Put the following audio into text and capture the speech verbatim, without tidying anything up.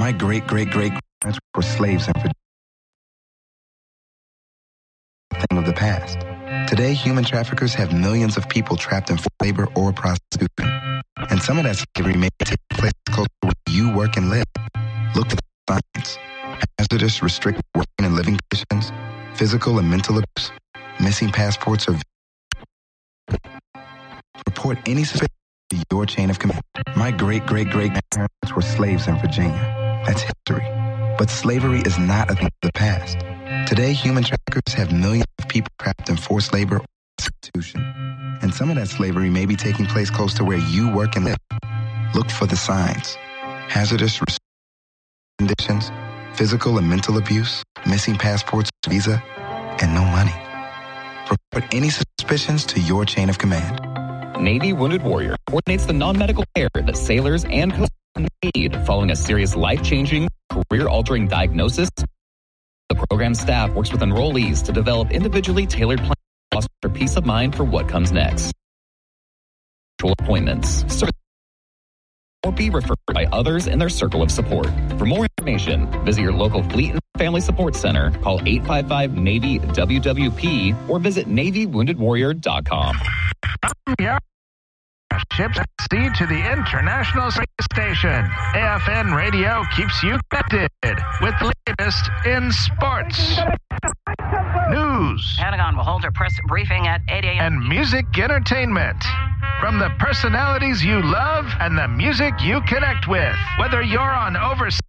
My great-great-great-grandparents were slaves in Virginia. Thing of the past. Today, human traffickers have millions of people trapped in forced labor or prostitution. And some of that slavery may take place close to where you work and live. Look for the signs. Hazardous, restricted working and living conditions, physical and mental abuse, missing passports or report any suspicion to your chain of command. My great-great-great-grandparents were slaves in Virginia. That's history. But slavery is not a thing of the past. Today, human traffickers have millions of people trapped in forced labor or prostitution. And some of that slavery may be taking place close to where you work and live. Look for the signs. Hazardous conditions, physical and mental abuse, missing passports, visa, and no money. Report any suspicions to your chain of command. Navy Wounded Warrior coordinates the non-medical care that sailors and coastmen need following a serious life-changing, career-altering diagnosis. The program staff works with enrollees to develop individually tailored plans to foster peace of mind for what comes next. Appointments, service, or be referred by others in their circle of support. For more information, visit your local Fleet and Family Support Center, call eight five five Navy W W P, or visit Navy Wounded Warrior dot com. Ships at sea to the International Space Station. A F N Radio keeps you connected with the latest in sports, news, Pentagon will hold a press briefing at eight a.m. and music entertainment. From the personalities you love and the music you connect with, whether you're on overseas